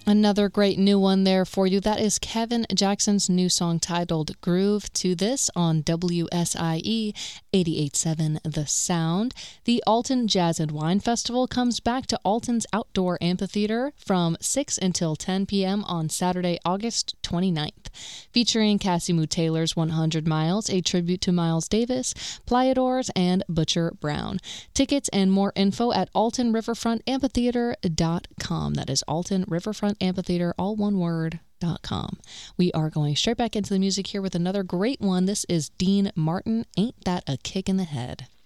Another great new one there for you. That is Kevin Jackson's new song titled Groove to This on WSIE 88.7 The Sound. The Alton Jazz and Wine Festival comes back to Alton's Outdoor Amphitheater from 6 until 10 p.m. on Saturday, August 29th, featuring Cassimu Taylor's 100 Miles, a tribute to Miles Davis, Playadors, and Butcher Brown. Tickets and more info at altonriverfrontamphitheater.com. That is Alton Riverfront Amphitheater, all one word.com. We are going straight back into the music here with another great one. This is Dean Martin, Ain't That a Kick in the Head?